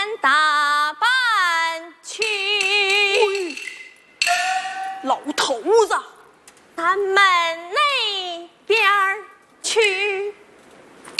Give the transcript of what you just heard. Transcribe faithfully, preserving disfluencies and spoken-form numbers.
打扮去。 老头子， 咱们